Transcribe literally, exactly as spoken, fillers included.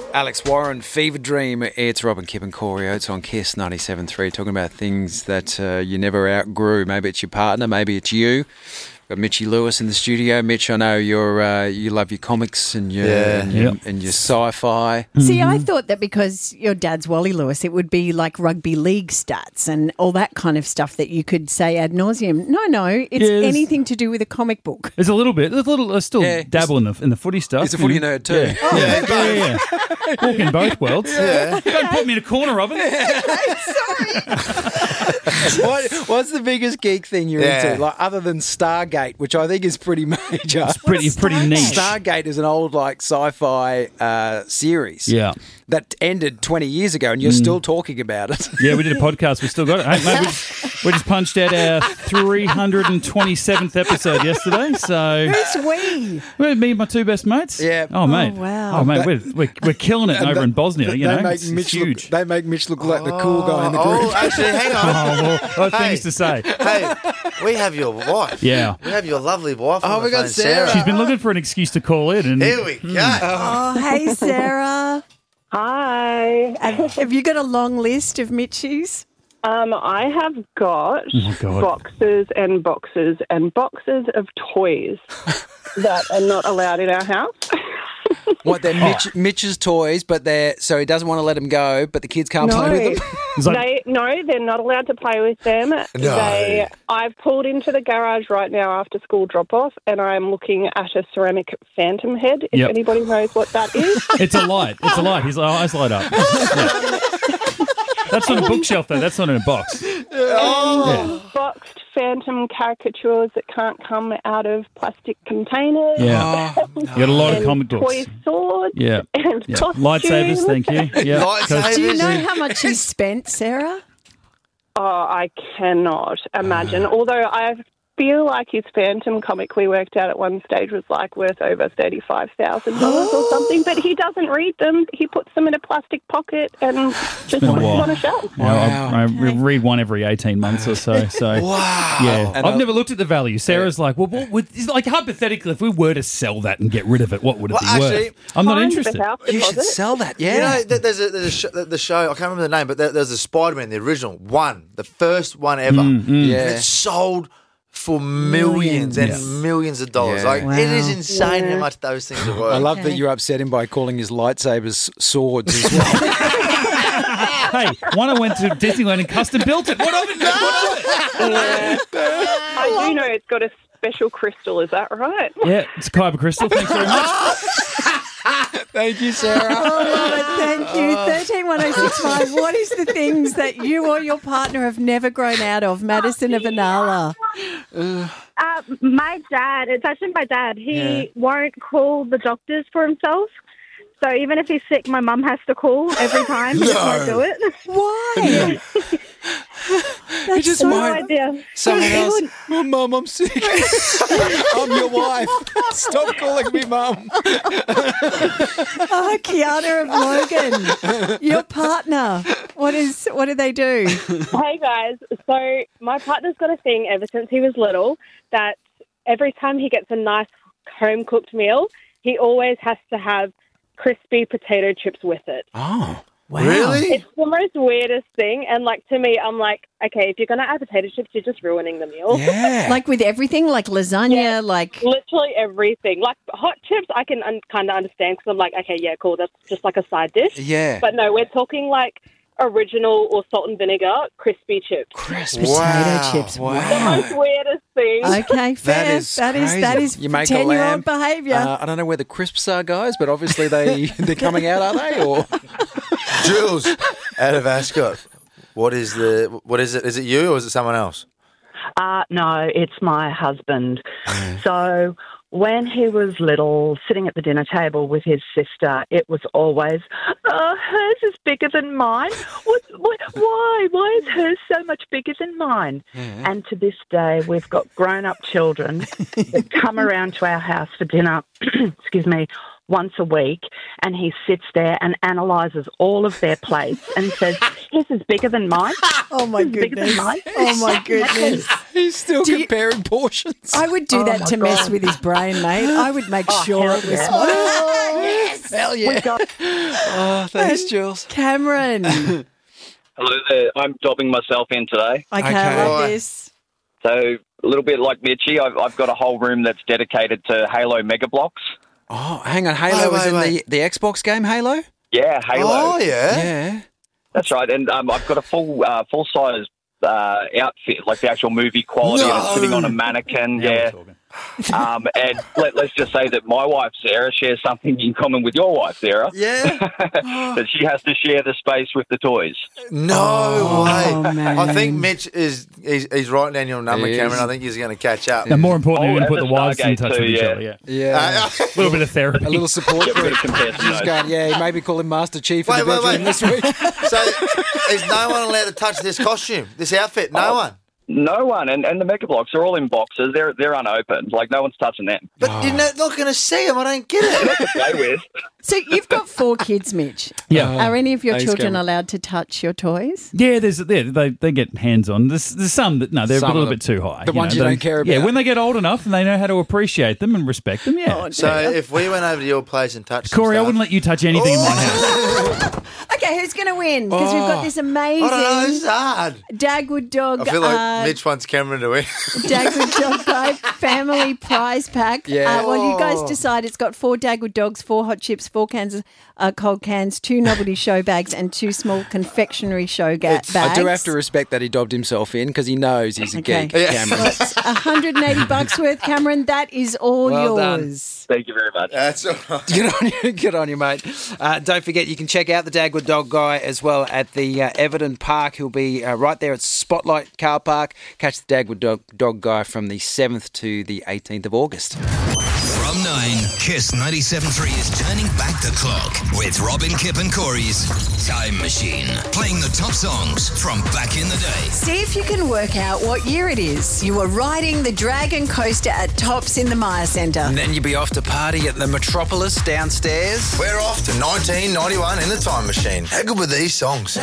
Alex Warren, Fever Dream. It's Rob and Kip and Corey Oates on Kiss ninety-seven point three, talking about things that uh, you never outgrew. Maybe it's your partner, maybe it's you. Got Mitchy Lewis in the studio. Mitch, I know you're uh, you love your comics and your Yeah. and, your, Yep. and your sci-fi. See, I thought that because your dad's Wally Lewis, it would be like rugby league stats and all that kind of stuff that you could say ad nauseum. No, no, it's Yes. anything to do with a comic book. There's a little bit. There's a little. I still Yeah, dabble in the in the footy stuff. He's a footy you know. nerd too. Yeah, yeah, yeah, yeah, yeah. Walk in both worlds. Yeah. Don't put me in a corner, Robin. what, what's the biggest geek thing you're Yeah. into, like other than Stargate, which I think is pretty major? It's pretty pretty niche. Stargate is an old like sci-fi uh, series. Yeah. That ended twenty years ago, and you're still talking about it. Yeah, we did a podcast. We still got it. Hey, mate, we, just, we just punched out our three hundred twenty-seventh episode yesterday. So, Who's we? well, me and my two best mates. Yeah. Oh, mate. Oh, wow. Oh, mate, we're, we're, we're killing it And over they- in Bosnia, you they know. make It's, Mitch it's huge. Look, they make Mitch look like the cool guy in the Oh, group. actually, hang on. Oh, well, I have Hey. things to say. Hey, we have your wife. Yeah. We have your lovely wife. Oh, on we the got phone, Sarah. She's been looking for an excuse to call in. And Here we go. Oh, hey, Sarah. Hi. Have, have you got a long list of Mitchies? Um, I have got Oh, God. boxes and boxes and boxes of toys that are not allowed in our house. What, they're Mitch, Mitch's toys, but they're so he doesn't want to let them go, but the kids can't play with them. It's like, They no, they're not allowed to play with them. They, I've pulled into the garage right now after school drop off, and I'm looking at a ceramic phantom head. If Yep. anybody knows what that is, it's a light. It's a light. His eyes light up. Yeah. That's on a bookshelf, though. That's not in a box. Yeah. boxed phantom caricatures that can't come out of plastic containers. Yeah. You got a lot of and comic books. toy swords. Yeah. And Yeah. costumes. Lightsabers, thank you. Yeah. Lightsabers. Do you know how much you spent, Sarah? Oh, I cannot imagine. Although I feel like his Phantom comic we worked out at one stage was like worth over thirty-five thousand dollars or something. But he doesn't read them. He puts them in a plastic pocket and just been a puts them while. on a shelf. Yeah, I, I read one every eighteen months or so. So Wow. yeah, And I've I- never looked at the value. Sarah's like, well, what would it's like hypothetically, if we were to sell that and get rid of it, what would it Well, be actually, worth? I'm not Fine, interested. the house You should deposit. sell that, yeah. You know, th- there's a, there's a sh- the, the show, I can't remember the name, but there, there's a Spider-Man, the original one, the first one ever. Mm, Yeah. And it's sold for millions, and Yes. millions of dollars. Yeah. Like, Wow. it is insane Yeah. how much those things are worth. I love that Okay. you upset him by calling his lightsabers swords as well. Hey, one I went to Disneyland and custom built it. What of it? What of it? I do know it's got a special crystal. Is that right? Yeah, it's a Kyber crystal. Thanks very much. Thank you, Sarah. Oh, thank you. thirteen one oh six five. What is the things that you or your partner have never grown out of? Madison of Inala. Uh, my dad, it's actually my dad, he Yeah. won't call the doctors for himself. So even if he's sick, my mum has to call every time. He just won't do it. Why? That's just so No might- idea. Someone He else. wouldn't- Oh, Mum, I'm sick. I'm your wife. Stop calling me Mum. Oh, Kiana of Logan, your partner. What is? What do they do? Hey guys, so my partner's got a thing ever since he was little that every time he gets a nice home cooked meal, he always has to have crispy potato chips with it. Oh. Wow. Really? It's the most weirdest thing, and like to me, I'm like, okay, if you're gonna add potato chips, you're just ruining the meal. Yeah. Like with everything, like lasagna, Yeah. like Literally everything. Like hot chips, I can un- kind of understand because I'm like, okay, yeah, cool, that's just like a side dish. yeah. But no, we're talking like original or salt and vinegar crispy chips. Crisp. potato Wow. chips. Wow. Wow. Most weirdest thing. Okay, fair. is that is that crazy. is You make a lamb. ten-year-old behaviour. Uh, I don't know where the crisps are, guys, but obviously they they're coming out, are they? Or Jules, out of Ascot, what is the, what is it? Is it you or is it someone else? Uh, no, it's my husband. So when he was little, sitting at the dinner table with his sister, it was always, oh, hers is bigger than mine. What, what, why? Why is hers so much bigger than mine? And to this day, we've got grown-up children that come around to our house for dinner, excuse me, once a week, and he sits there and analyses all of their plates and says, his is bigger than mine. Oh my His is bigger goodness! than mine. Oh my goodness! he's still Do you- comparing portions. I would do Oh that my to mess God. with his brain, mate. I would make sure hell it was. yeah. Oh, yes. Hell Hell yeah. Oh, thanks, Jules. Cameron. Okay, Hello there. I'm dobbing myself in today. I Okay. love Right. this. So a little bit like Mitchie, I've, I've got a whole room that's dedicated to Halo Mega Blocks. Oh, hang on. Halo Wait, was wait, in wait. the, the Xbox game, Halo? Yeah, Halo. Oh, yeah. Yeah. That's right. And um, I've got a full uh, full size uh, outfit, like the actual movie quality, and it's No. sitting on a mannequin. Now we're yeah. talking. Um, and let, let's just say that my wife Sarah shares something in common with your wife Sarah. Yeah. That she has to share the space with the toys. No Oh, way. man. I think Mitch is he's, he's writing down your number, He Cameron. is. I think he's going to catch up. And more importantly, Oh, we're going to and put the the wives in Stargate touch too, with each yeah. other. Yeah. Yeah. Uh, A little bit of therapy. A little support Get a bit group. of comparison He's notes. going, yeah, maybe call him Master Chief in Wait, the wait, bedroom wait. this week. so is no one allowed to touch this costume, this outfit? No Oh. one. No one, and, and the Mega Blocks are all in boxes. They're they're unopened. Like no one's touching them. But you're not, not going to see them. I don't get it. To play with. So you've got four kids, Mitch. Yeah. Are any of your Thanks, children Cameron. allowed to touch your toys? Yeah, there's yeah, they they get hands on. There's, there's some that no, they're Some a little of bit too high. the ones you they- don't care Yeah, about. when they get old enough and they know how to appreciate them and respect them. Yeah. Oh, So if we went over to your place and touched Corey, I some wouldn't stuff, let you touch anything in my house. Okay, who's going to win? Because we've got this I don't know. This amazing is hard. Dagwood Dog, I feel like uh, Mitch wants Cameron to win. Dagwood Dog Guy family prize pack. Yeah. Uh, well, you guys Oh. decide. It's got four Dagwood Dogs, four hot chips, four cans of uh, cold cans, two novelty show bags, and two small confectionery show ga- It's- bags. I do have to respect that he dobbed himself in because he knows he's a Okay. geek, Yeah. Cameron. Well, it's one hundred eighty bucks worth, Cameron. That is all Well done. yours. Thank you very much. That's all right. Good on you, good on you, mate. Uh, don't forget, you can check out the Dagwood Dog Guy as well at the uh, Everton Park. He'll be uh, right there at Spotlight Car Park. Catch the Dagwood Dog, Dog Guy from the seventh to the eighteenth of August. From nine, Kiss ninety-seven point three is turning back the clock with Robin, Kip and Corey's Time Machine. Playing the top songs from back in the day. See if you can work out what year it is. You were riding the Dragon Coaster at Tops in the Maya Centre. And then you'll be off to party at the Metropolis downstairs. We're off to nineteen ninety-one in the time machine. How good were these songs?